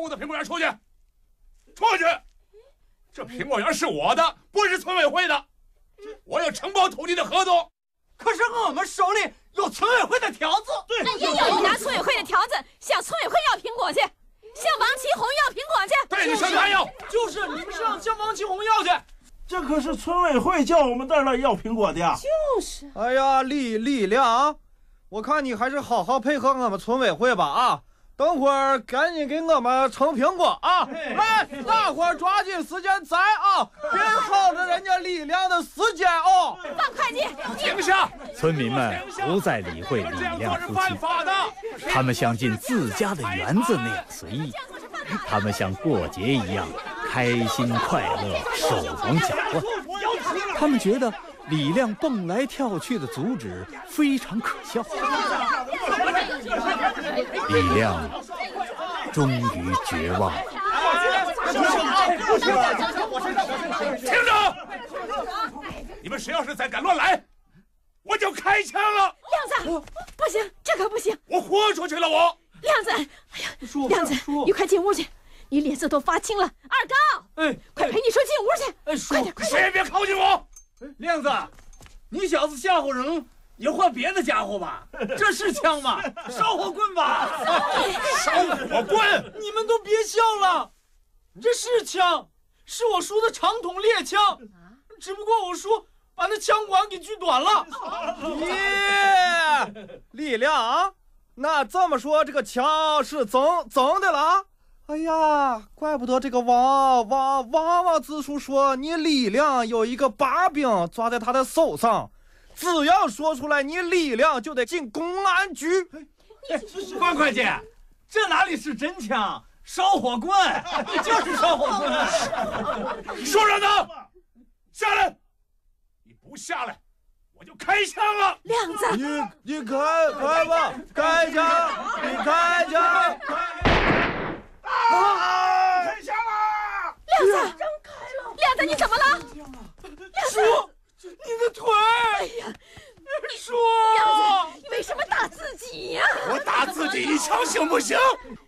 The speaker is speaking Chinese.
我的苹果园出去！出去！这苹果园是我的，不是村委会的。我有承包土地的合同。 可是我们手里有村委会的条子。 对，也有人拿村委会的条子向村委会要苹果去，向王其红要苹果去。 对，你向他要。 就是你们是让向王其红要去。 这可是村委会叫我们在这要苹果的呀。 就是。 哎呀，李亮，我看你还是好好配合我们村委会吧啊！等会儿赶紧给我们盛苹果啊！来，大伙儿抓紧时间摘啊，别耗着人家李亮的时间哦。 放会计， 停下！ 村民们不再理会李亮夫妻，他们像进自家的园子那样随意，他们像过节一样开心快乐，手忙脚乱。他们觉得李亮蹦来跳去的阻止非常可笑。李亮终于绝望了。 听着！你们谁要是再敢乱来，我就开枪了！ 亮子，不行，这可不行！ 我豁出去了，我！ 亮子，哎呀，亮子，你快进屋去，你脸色都发青了。二高，快陪你说进屋去！快点， 谁也别靠近我！ 亮子，你小子吓唬人，也换别的家伙吧？这是枪吗？烧火棍吧？ 烧火棍！ 你们都别笑了，这是枪，是我叔的长筒猎枪，只不过我叔把那枪管给锯短了。 李亮，那这么说这个枪是怎的了？哎呀，怪不得这个王支书说你李亮有一个把柄抓在他的手上，只要说出来，你李亮就得进公安局。 关会计，这哪里是真枪？烧火棍，就是烧火棍。 说人呢？下来！你不下来，我就开枪了。 亮子， 你开吧，开枪，你开枪。 开枪啊！ 亮子，亮子，你怎么了？亮子， 你的腿！ 哎呀， 叔， 亮子，你为什么打自己呀？ 我打自己一枪行不行？